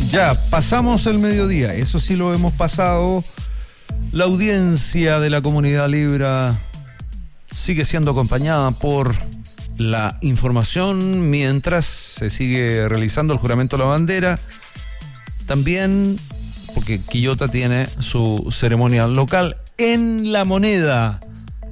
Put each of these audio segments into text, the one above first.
Ya, pasamos el mediodía, eso sí lo hemos pasado. La audiencia de la Comunidad Libra sigue siendo acompañada por la información mientras se sigue realizando el juramento a la bandera. También porque Quillota tiene su ceremonia local en La Moneda.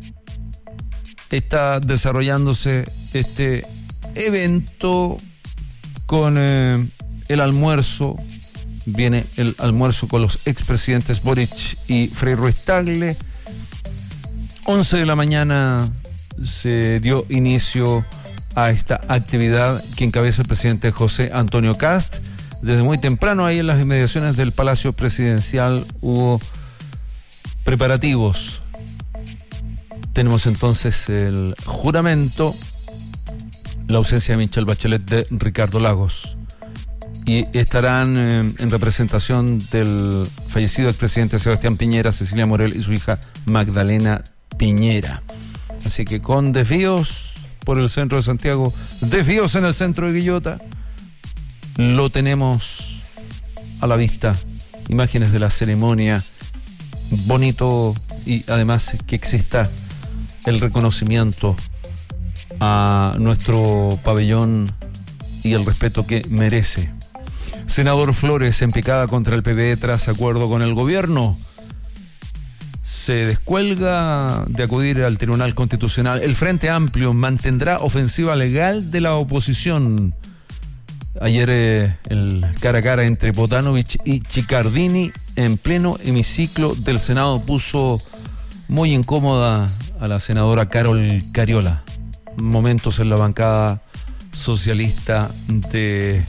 Está desarrollándose este evento con el almuerzo. Viene el almuerzo con los expresidentes Boric y Frei Ruiz Tagle. 11 de la mañana se dio inicio a esta actividad que encabeza el presidente José Antonio Kast. Desde muy temprano, ahí en las inmediaciones del Palacio Presidencial, hubo preparativos. Tenemos entonces el juramento, la ausencia de Michelle Bachelet, de Ricardo Lagos. Y estarán en representación del fallecido expresidente Sebastián Piñera, Cecilia Morel y su hija Magdalena Piñera. Así que con desvíos por el centro de Santiago, desvíos en el centro de Quillota, lo tenemos a la vista. Imágenes de la ceremonia, bonito, y además que exista el reconocimiento a nuestro pabellón y el respeto que merece. Senador Flores en picada contra el PPD tras acuerdo con el gobierno. Se descuelga de acudir al Tribunal Constitucional. El Frente Amplio mantendrá ofensiva legal de la oposición. Ayer el cara a cara entre Botanovich y Chiccardini en pleno hemiciclo del Senado puso muy incómoda a la senadora Carol Cariola. Momentos en la bancada socialista de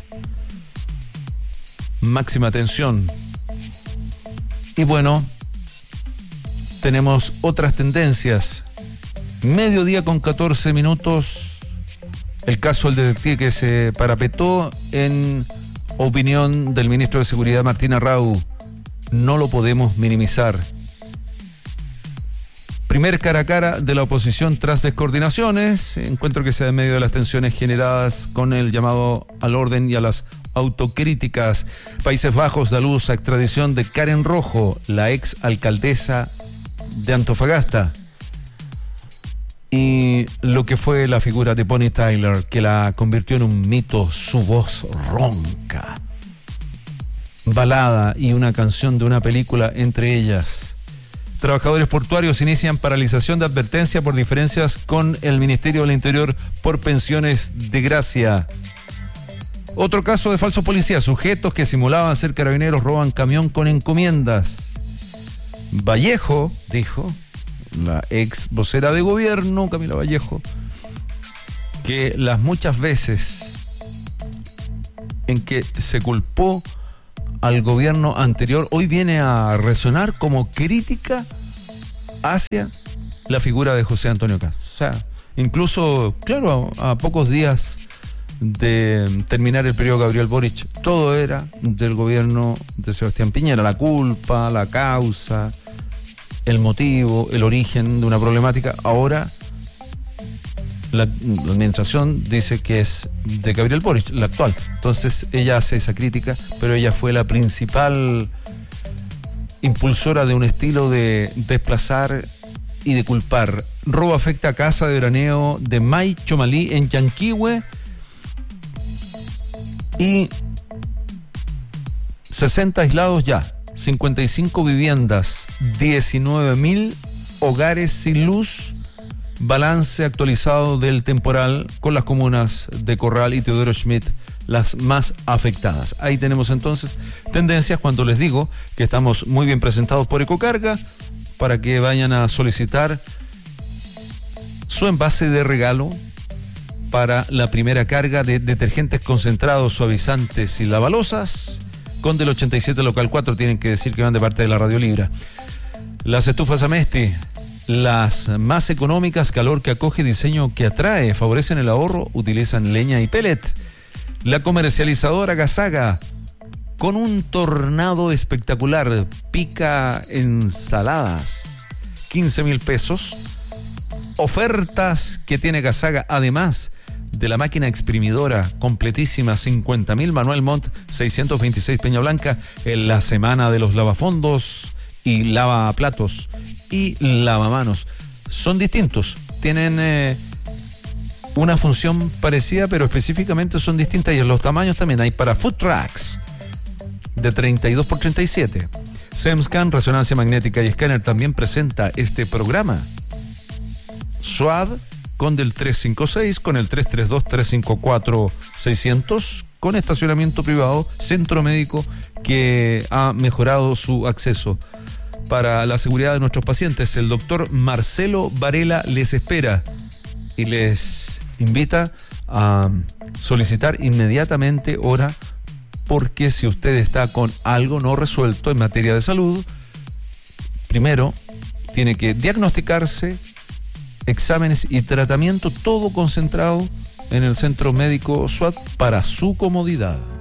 máxima tensión. Y bueno, tenemos otras tendencias. Mediodía con 14 minutos. El caso del detective que se parapetó, en opinión del ministro de Seguridad Martín Arrau, no lo podemos minimizar. Primer cara a cara de la oposición tras descoordinaciones. Encuentro que se da en medio de las tensiones generadas con el llamado al orden y a las autocríticas. Países Bajos da luz a extradición de Karen Rojo, la ex alcaldesa de Antofagasta. Y lo que fue la figura de Bonnie Tyler, que la convirtió en un mito, su voz ronca. Balada y una canción de una película entre ellas. Trabajadores portuarios inician paralización de advertencia por diferencias con el Ministerio del Interior por pensiones de gracia. Otro caso de falsos policías. Sujetos que simulaban ser carabineros roban camión con encomiendas. Vallejo dijo, la ex vocera de gobierno, Camila Vallejo, que las muchas veces en que se culpó al gobierno anterior, hoy viene a resonar como crítica hacia la figura de José Antonio Kast. O sea, incluso, claro, a pocos días de terminar el periodo Gabriel Boric, todo era del gobierno de Sebastián Piñera. La culpa, la causa, el motivo, el origen de una problemática. Ahora la administración dice que es de Gabriel Boric, la actual. Entonces ella hace esa crítica, pero ella fue la principal impulsora de un estilo de desplazar y de culpar. Robo afecta a casa de veraneo de May Chomalí en Yanquihue y 60 aislados ya, 55 viviendas, 19.000 hogares sin luz. Balance actualizado del temporal con las comunas de Corral y Teodoro Schmidt, las más afectadas. Ahí tenemos entonces tendencias cuando les digo que estamos muy bien presentados por Ecocarga para que vayan a solicitar su envase de regalo para la primera carga de detergentes concentrados, suavizantes y lavalosas. Con del 87 local 4 tienen que decir que van de parte de la Radio Libra. Las estufas Amesti, las más económicas, calor que acoge, diseño que atrae, favorecen el ahorro, utilizan leña y pellet. La comercializadora Gazaga, con un tornado espectacular, pica ensaladas, 15.000 pesos. Ofertas que tiene Gazaga, además de la máquina exprimidora completísima 50.000 Manuel Montt 626 Peña Blanca, en la semana de los lavafondos y lavaplatos y lavamanos. Son distintos, tienen una función parecida, pero específicamente son distintas, y en los tamaños también hay para food trucks de 32 por 37. SEMSCAN, resonancia magnética y escáner, también presenta este programa. SWAD con del 356, con el 332-354-600, con estacionamiento privado, centro médico que ha mejorado su acceso. Para la seguridad de nuestros pacientes, el doctor Marcelo Varela les espera y les invita a solicitar inmediatamente hora, porque si usted está con algo no resuelto en materia de salud, primero tiene que diagnosticarse, exámenes y tratamiento, todo concentrado en el centro médico SWAT para su comodidad.